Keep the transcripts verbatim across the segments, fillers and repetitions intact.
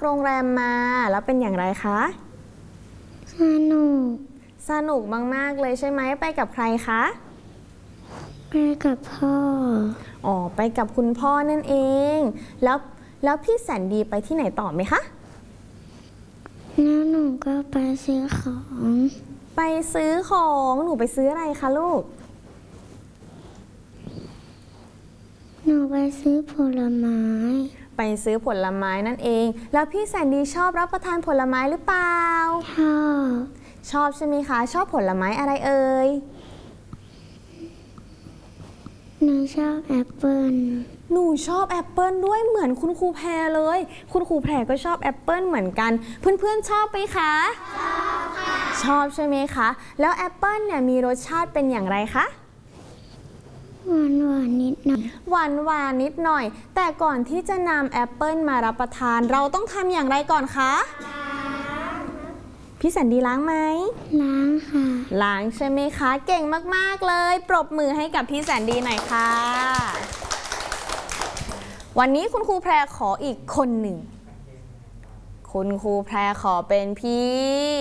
โรงแรมมาแล้วเป็นอย่างไรคะสนุกสนุกมากๆเลยใช่ไหมไปกับใครคะไปกับพ่ออ๋อไปกับคุณพ่อนั่นเองแล้วแล้วพี่แสนดีไปที่ไหนต่อไหมคะแล้วหนูก็ไปซื้อของไปซื้อของหนูไปซื้ออะไรคะลูกหนูไปซื้อผลไม้ไปซื้อผลไม้นั่นเองแล้วพี่แสนดีชอบรับประทานผลไม้หรือเปล่าชอบชอบใช่ไหมคะชอบผลไม้อะไรเอ่ยหนูชอบแอปเปิ้ลหนูชอบแอปเปิ้ลด้วยเหมือนคุณครูแพรเลยคุณครูแพรก็ชอบแอปเปิ้ลเหมือนกันเพื่อนๆชอบไหมคะชอบค่ะชอบใช่ไหมคะแล้วแอปเปิ้ลเนี่ยมีรสชาติเป็นอย่างไรคะหวานหวานนิดหน่อยหวานหวานนิดหน่อยแต่ก่อนที่จะนำแอปเปิ้ลมารับประทานเราต้องทำอย่างไรก่อนคะพี่แสนดีล้างไหมล้างค่ะล้างใช่ไหมคะเก่งมากๆเลยปรบมือให้กับพี่แสนดีหน่อยค่ะวันนี้คุณครูแพรขออีกคนหนึ่งคุณครูแพรขอเป็นพี่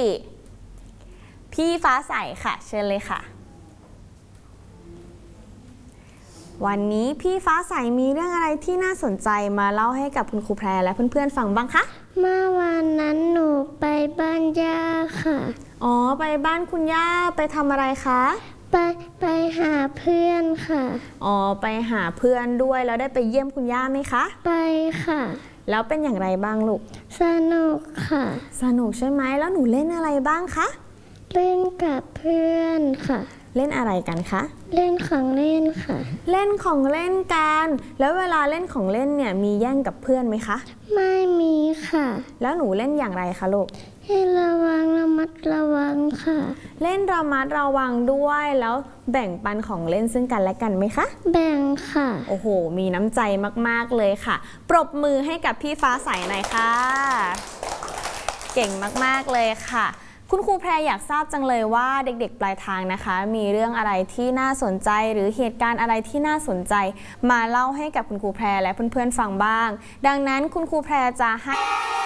พี่ฟ้าใสค่ะเชิญเลยค่ะวันนี้พี่ฟ้าใสมีเรื่องอะไรที่น่าสนใจมาเล่าให้กับคุณครูแพรและเพื่อนๆฟังบ้างคะเมื่อวันนั้นหนูไปบ้านย่าค่ะอ๋อไปบ้านคุณย่าไปทำอะไรคะไปไปหาเพื่อนค่ะอ๋อไปหาเพื่อนด้วยแล้วได้ไปเยี่ยมคุณย่าไหมคะไปค่ะแล้วเป็นอย่างไรบ้างลูกสนุกค่ะสนุกใช่ไหมแล้วหนูเล่นอะไรบ้างคะเล่นกับเพื่อนค่ะเล่นอะไรกันคะเล่นของเล่นค่ะเล่นของเล่นกันแล้วเวลาเล่นของเล่นเนี่ยมีแย่งกับเพื่อนไหมคะไม่มีค่ะแล้วหนูเล่นอย่างไรคะลูกให้ระวังระมัดระวังค่ะเล่นระมัดระวังด้วยแล้วแบ่งปันของเล่นซึ่งกันและกันไหมคะแบ่งค่ะโอ้โหมีน้ำใจมากๆเลยค่ะปรบมือให้กับพี่ฟ้าใสหน่อยค่ะเก่งมากๆเลยค่ะคุณครูแพรอยากทราบจังเลยว่าเด็กๆปลายทางนะคะมีเรื่องอะไรที่น่าสนใจหรือเหตุการณ์อะไรที่น่าสนใจมาเล่าให้กับคุณครูแพรและเพื่อนๆฟังบ้างดังนั้นคุณครูแพรจะให้